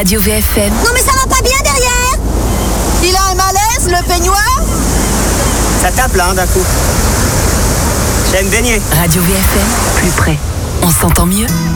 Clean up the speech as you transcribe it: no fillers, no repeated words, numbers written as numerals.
Radio VFM. Non mais ça va pas bien derrière. Il a un malaise, le peignoir. Ça tape là, d'un coup. J'ai à me baigner. Radio VFM, plus près. On s'entend mieux.